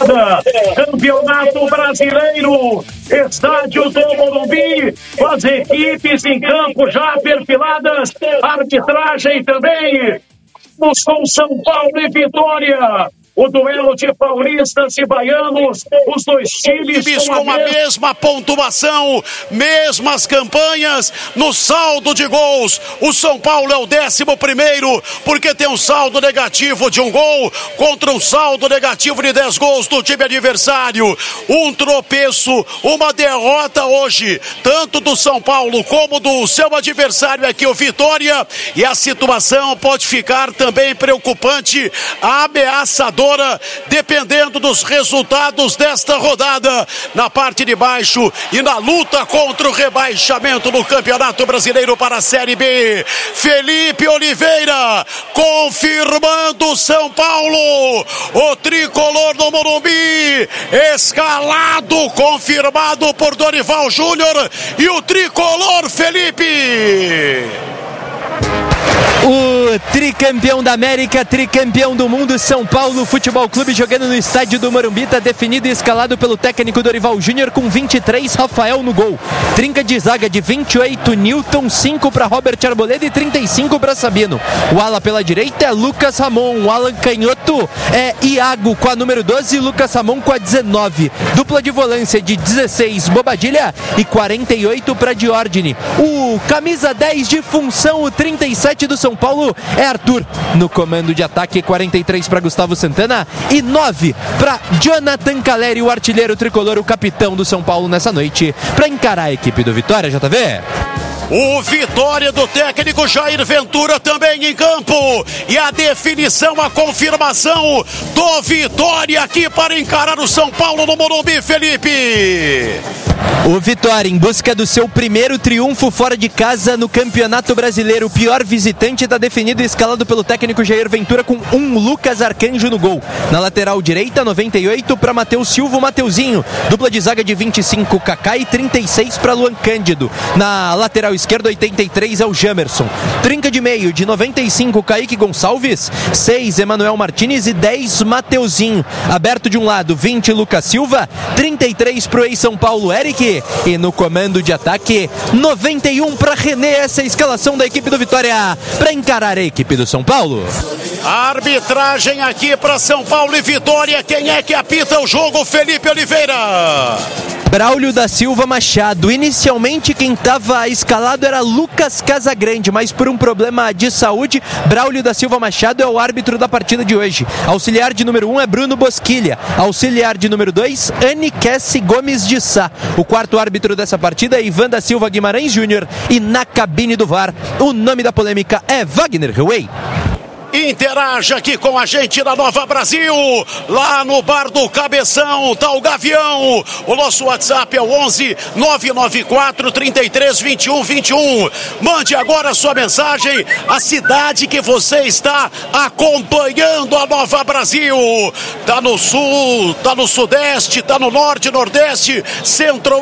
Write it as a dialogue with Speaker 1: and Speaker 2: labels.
Speaker 1: rodada, Campeonato Brasileiro, estádio do Morumbi, com as equipes em campo já perfiladas, arbitragem também, com São Paulo e Vitória. O duelo de paulistas e baianos, os dois times
Speaker 2: com a mesma pontuação, mesmas campanhas no saldo de gols. O São Paulo é o 11º, porque tem um saldo negativo de 1 gol contra um saldo negativo de 10 gols do time adversário. Um tropeço, uma derrota hoje, tanto do São Paulo como do seu adversário aqui, o Vitória. E a situação pode ficar também preocupante, ameaçadora, dependendo dos resultados desta rodada na parte de baixo e na luta contra o rebaixamento no Campeonato Brasileiro para a Série B. Felipe Oliveira confirmando São Paulo, o tricolor do Morumbi, escalado, confirmado por Dorival Júnior e o tricolor Felipe.
Speaker 3: O tricampeão da América, tricampeão do mundo, São Paulo Futebol Clube, jogando no estádio do Morumbi, está definido e escalado pelo técnico Dorival Júnior com 23, Rafael no gol. Trinca de zaga de 28, Newton, 5 para Robert Arboleda e 35 para Sabino. O ala pela direita é Lucas Ramon, o ala canhoto é Iago com a número 12, Lucas Ramon com a 19. Dupla de volância de 16, Bobadilha, e 48 para Diordine. O camisa 10 de função, o 37 do São Paulo é Arthur. No comando de ataque, 43 para Gustavo Santana e 9 para Jonathan Caleri, o artilheiro tricolor, o capitão do São Paulo nessa noite, para encarar a equipe do Vitória, JV.
Speaker 2: O Vitória do técnico Jair Ventura também em campo. E a definição, a confirmação do Vitória aqui para encarar o São Paulo no Morumbi, Felipe.
Speaker 3: O Vitória, em busca do seu primeiro triunfo fora de casa no Campeonato Brasileiro. O pior visitante está definido e escalado pelo técnico Jair Ventura com Lucas Arcanjo no gol. Na lateral direita, 98 para Matheus Silva, o Mateuzinho. Dupla de zaga de 25, Kaká, e 36 para Luan Cândido. Na lateral esquerda, 83 é o Jamerson. Trinca de meio, de 95, Kaique Gonçalves, 6, Emanuel Martínez e 10, Mateuzinho. Aberto de um lado, 20, Lucas Silva, 33 para o ex-São Paulo, Eric. E no comando de ataque, 91 para René. Essa é a escalação da equipe do Vitória para encarar a equipe do São Paulo.
Speaker 2: A arbitragem aqui para São Paulo e Vitória. Quem é que apita o jogo? Felipe Oliveira.
Speaker 3: Braulio da Silva Machado. Inicialmente quem estava escalado era Lucas Casagrande, mas por um problema de saúde, Braulio da Silva Machado é o árbitro da partida de hoje. Auxiliar de número 1 é Bruno Bosquilha. Auxiliar de número 2, Anne Kessi Gomes de Sá. O quarto árbitro dessa partida é Ivan da Silva Guimarães Júnior. E na cabine do VAR, o nome da polêmica é Wagner Huey.
Speaker 2: Interaja aqui com a gente na Nova Brasil, lá no Bar do Cabeção, tá o Gavião. O nosso WhatsApp é o 11 994 33 21 21. Mande agora a sua mensagem, a cidade que você está acompanhando a Nova Brasil. Tá no sul, tá no sudeste, tá no norte, nordeste, centro